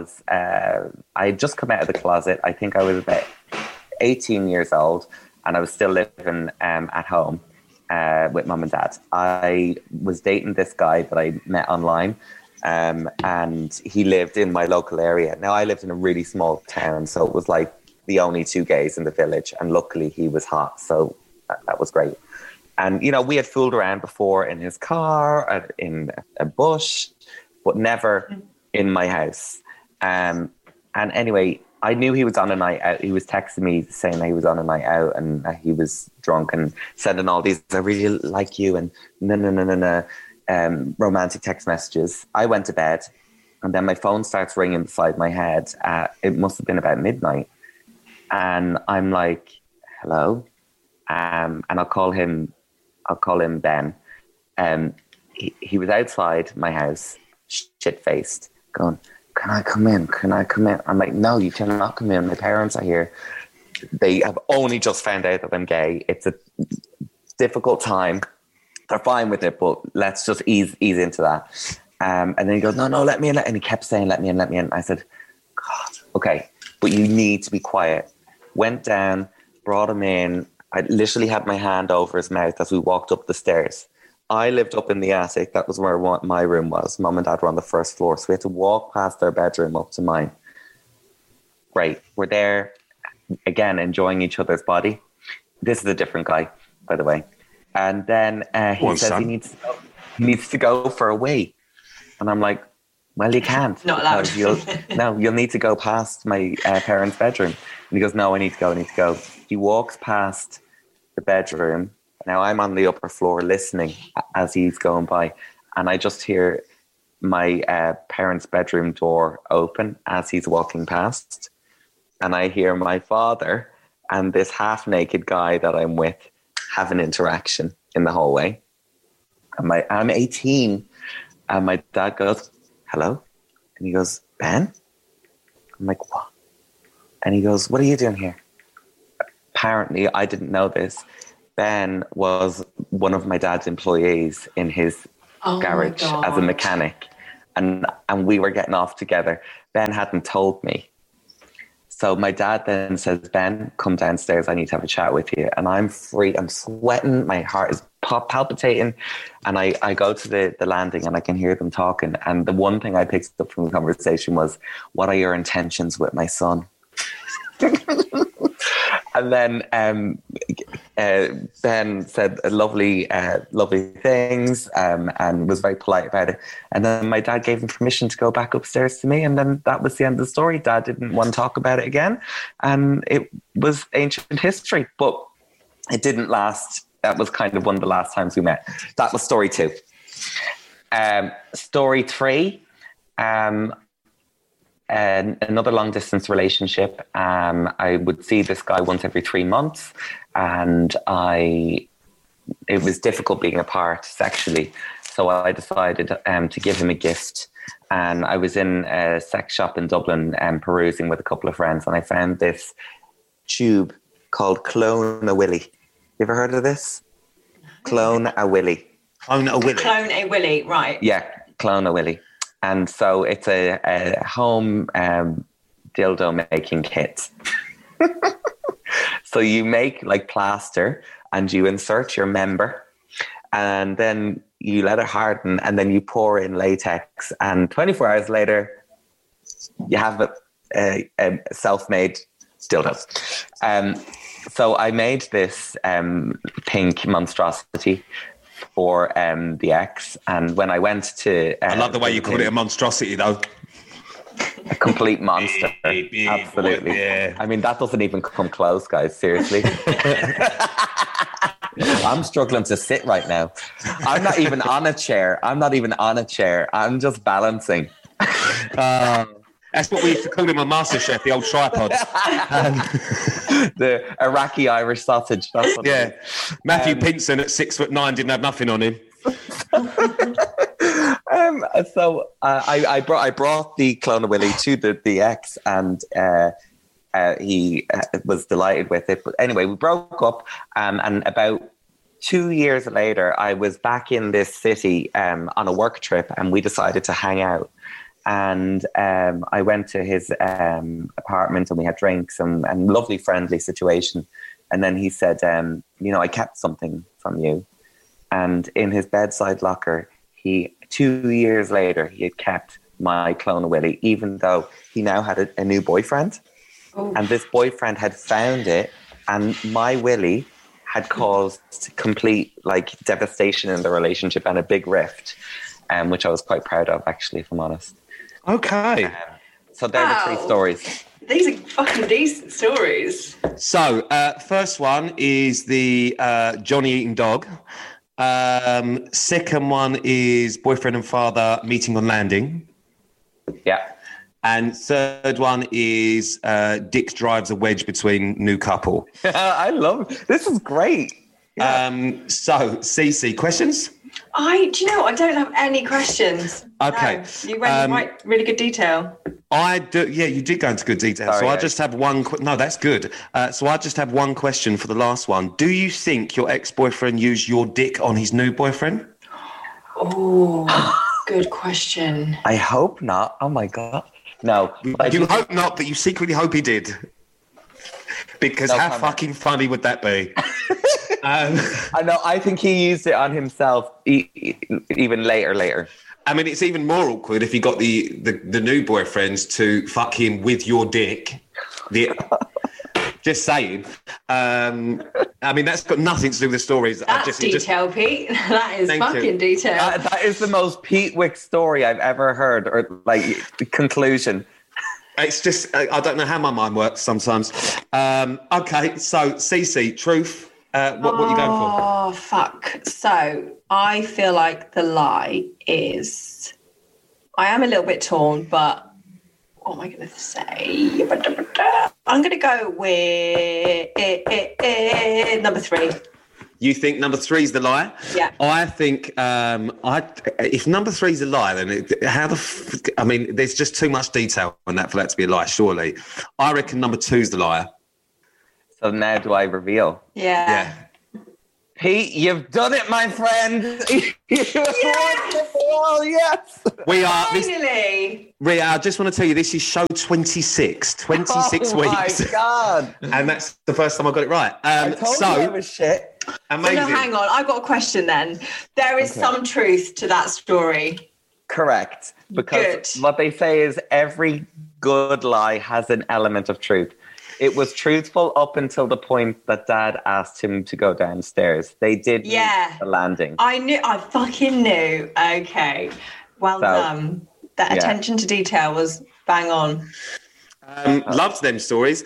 had just come out of the closet. I think I was about 18 years old and I was still living at home with mum and dad. I was dating this guy that I met online, and he lived in my local area. Now, I lived in a really small town, so it was like the only two gays in the village, and luckily he was hot, so that was great. And, we had fooled around before in his car, in a bush, but never in my house. And anyway, I knew he was on a night out. He was texting me saying that he was on a night out and he was drunk and sending all these, I really like you, and romantic text messages. I went to bed and then my phone starts ringing beside my head. It must have been about midnight. And I'm like, hello? And I'll call him Ben. He was outside my house, shit-faced, going, can I come in? Can I come in? I'm like, no, you cannot come in. My parents are here. They have only just found out that I'm gay. It's a difficult time. They're fine with it, but let's just ease into that. And then he goes, no, let me in. And he kept saying, let me in. I said, God, okay, but you need to be quiet. Went down, brought him in. I literally had my hand over his mouth as we walked up the stairs. I lived up in the attic. That was where my room was. Mum and dad were on the first floor. So we had to walk past their bedroom up to mine. Great. We're there, again, enjoying each other's body. This is a different guy, by the way. And then he says he needs to go for a wee. And I'm like, well, you can't. Not allowed. You'll need to go past my parents' bedroom. And he goes, no, I need to go. He walks past the bedroom. Now I'm on the upper floor listening as he's going by, and I just hear my parents' bedroom door open as he's walking past, and I hear my father and this half-naked guy that I'm with have an interaction in the hallway. I'm 18. And my dad goes, hello? And he goes, Ben? I'm like, what? And he goes, what are you doing here? Apparently, I didn't know this. Ben was one of my dad's employees in his garage as a mechanic. And we were getting off together. Ben hadn't told me. So my dad then says, Ben, come downstairs. I need to have a chat with you. And I'm free. I'm sweating. My heart is palpitating. And I go to the landing and I can hear them talking. And the one thing I picked up from the conversation was, what are your intentions with my son? And then Ben said lovely things and was very polite about it. And then my dad gave him permission to go back upstairs to me. And then that was the end of the story. Dad didn't want to talk about it again. And it was ancient history, but it didn't last. That was kind of one of the last times we met. That was story 2. Story 3, another long distance relationship. I would see this guy once every 3 months, and it was difficult being apart sexually. So I decided to give him a gift. And I was in a sex shop in Dublin perusing with a couple of friends, and I found this tube called Clone a Willy. You ever heard of this? Clone a Willy. Clone a Willy, right. Yeah, Clone a Willy. And so it's a home dildo making kit. So you make like plaster and you insert your member and then you let it harden and then you pour in latex, and 24 hours later you have a self-made dildo. So I made this pink monstrosity for the ex, and when I went to I love the way you called it a monstrosity though. A complete monster. Absolutely. Yeah. I mean, that doesn't even come close, guys, seriously. I'm struggling to sit right now. I'm not even on a chair. I'm just balancing. That's what we used to call him on MasterChef, the old tripod. The Iraqi Irish sausage. That's what yeah. Matthew Pinson at 6'9" didn't have nothing on him. So I brought the Clone of Willy to the ex, and he was delighted with it. But anyway, we broke up, and about 2 years later, I was back in this city on a work trip, and we decided to hang out. And I went to his apartment, and we had drinks and lovely, friendly situation. And then he said, I kept something from you. And in his bedside locker, 2 years later, he had kept my Clone of Willy, even though he now had a new boyfriend. Oh. And this boyfriend had found it, and my Willy had caused complete devastation in the relationship and a big rift, which I was quite proud of, actually, if I'm honest. Okay. So there are the 3 stories. These are fucking decent stories. So, first one is the Johnny eating dog. Second one is boyfriend and father meeting on landing. Yeah. And third one is Dick drives a wedge between new couple. I love it. This is great. Yeah. So, Cece, questions? I don't have any questions. Okay. No, you went in really good detail. I do. Yeah, you did go into good detail. Sorry, so I just have one. No, that's good. So I just have one question for the last one. Do you think your ex-boyfriend used your dick on his new boyfriend? Oh, good question. I hope not. Oh my God. No. You hope not, but you secretly hope he did. Because how fucking funny would that be? I know. I think he used it on himself even later. I mean, it's even more awkward if you got the new boyfriends to fuck him with your dick. Just saying. I mean, that's got nothing to do with the stories. That's detail, Pete. That is fucking detail. That is the most Pete Wick story I've ever heard, or conclusion. It's just, I don't know how my mind works sometimes. Okay, so Cece, truth. What are you going for? Oh, fuck. So I feel like the lie is, I am a little bit torn, but what am I going to say? I'm going to go with number 3. You think number 3 is the lie? Yeah. I think if number 3 is a lie, then I mean, there's just too much detail on that for that to be a lie, surely. I reckon number 2 is the lie. So now do I reveal? Yeah. Pete, you've done it, my friend. Yes! Yes! We are. Finally! Ria, I just want to tell you, this is show 26. 26 weeks. Oh, my God. And that's the first time I got it right. I told you I was shit. Amazing. So no, hang on. I've got a question then. There is some truth to that story. Correct. Because what they say is every good lie has an element of truth. It was truthful up until the point that Dad asked him to go downstairs. They did meet the landing. I fucking knew. Okay. Well done. That attention to detail was bang on. Loved them stories.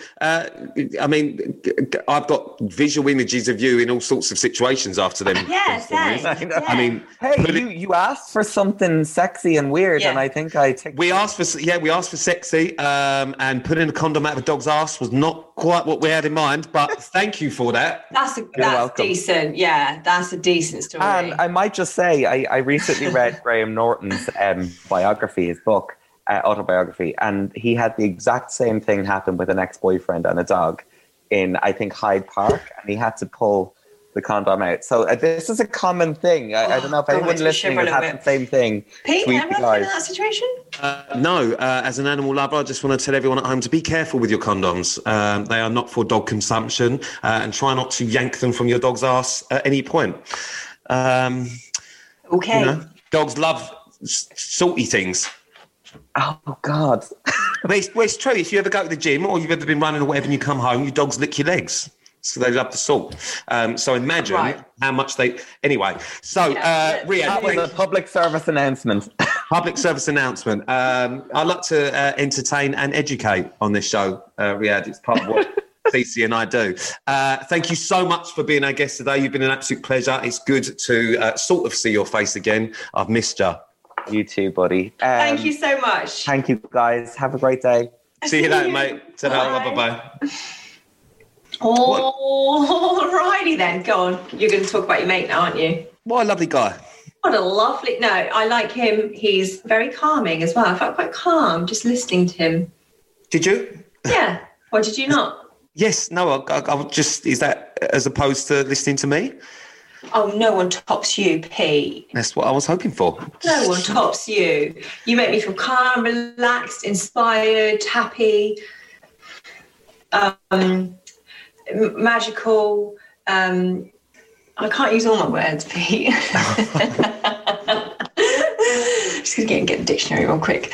I mean, I've got visual images of you in all sorts of situations after them. Yes, I mean, hey, you asked for something sexy and weird, and I think I take. We asked for sexy, and putting a condom out of a dog's ass was not quite what we had in mind. But thank you for that. That's decent. Yeah, that's a decent story. And I might just say, I recently read Graham Norton's biography, his book. Autobiography, and he had the exact same thing happen with an ex-boyfriend and a dog in, I think, Hyde Park, and he had to pull the condom out. So this is a common thing. I don't know if anyone listening has had the same thing. Pete, have you been in that situation? No. As an animal lover, I just want to tell everyone at home to be careful with your condoms. They are not for dog consumption, and try not to yank them from your dog's ass at any point. Okay. You know, dogs love salty things. Oh, God. But it's true. If you ever go to the gym or you've ever been running or whatever and you come home, your dogs lick your legs. So they love the salt. So imagine how much they... Anyway, so Ria... That was a public service announcement. Public service announcement. I like to entertain and educate on this show, Riyadh. It's part of what Cece and I do. Thank you so much for being our guest today. You've been an absolute pleasure. It's good to sort of see your face again. I've missed you. You too, buddy. Thank you so much. Thank you, guys. Have a great day. See you later, mate. Bye-bye. All righty then. Go on. You're going to talk about your mate now, aren't you? What a lovely guy. What a lovely... No, I like him. He's very calming as well. I felt quite calm just listening to him. Did you? Yeah. Or did you not? Yes. No, I just... Is that as opposed to listening to me? Oh, no one tops you, Pete. That's what I was hoping for. No one tops you. You make me feel calm, relaxed, inspired, happy, magical. I can't use all my words, Pete. Just going to get the dictionary real quick.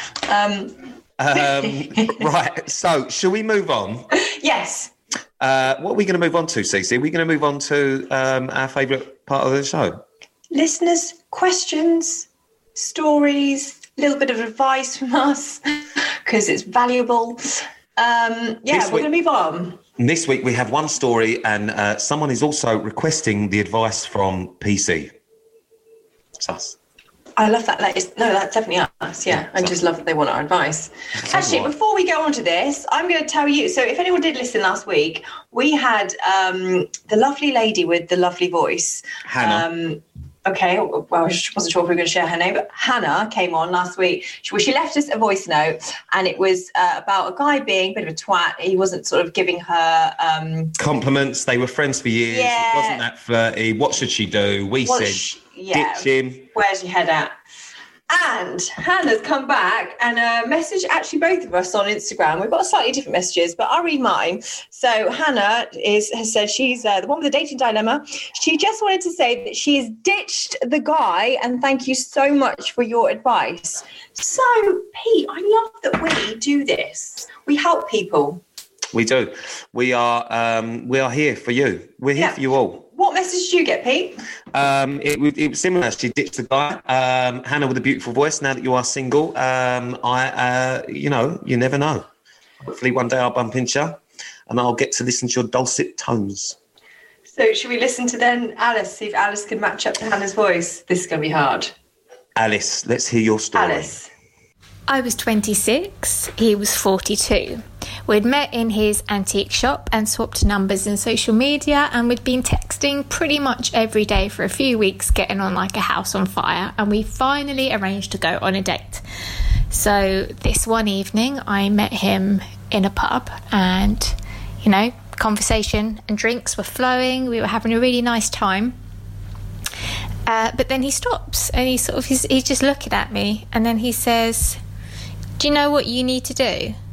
Right, so shall we move on? Yes. What are we going to move on to, Cece? Are we going to move on to our favourite part of the show? Listeners' questions, stories, a little bit of advice from us, because it's valuable. We're going to move on. This week we have one story, and someone is also requesting the advice from PC. It's us. I love that. No, that's definitely us. Yeah, I just love that they want our advice. Actually, before we go on to this, I'm going to tell you. So if anyone did listen last week, we had the lovely lady with the lovely voice. Hannah. Okay, well, I wasn't sure if we were going to share her name, but Hannah came on last week. She left us a voice note, and it was about a guy being a bit of a twat. He wasn't sort of giving her... compliments. They were friends for years. Yeah. It wasn't that flirty. What should she do? Ditch him. Where's your head at? And Hannah's come back and messaged actually both of us on Instagram. We've got slightly different messages, but I'll read mine. So Hannah has said she's the one with the dating dilemma. She just wanted to say that she's ditched the guy and thank you so much for your advice. So, Pete, I love that we do this. We help people. We do. We are here for you. We're here for you all. What message did you get, Pete? It was similar. She ditched the guy. Hannah with a beautiful voice. Now that you are single, you never know. Hopefully one day I'll bump into you and I'll get to listen to your dulcet tones. So should we listen to then Alice, see if Alice can match up to Hannah's voice? This is going to be hard. Alice, let's hear your story. Alice. I was 26, he was 42. We'd met in his antique shop and swapped numbers in social media, and we'd been texting pretty much every day for a few weeks, getting on like a house on fire, and we finally arranged to go on a date. So this one evening I met him in a pub, and conversation and drinks were flowing. We were having a really nice time. But then he stops and he's just looking at me, and then he says, "Do you know what you need to do?"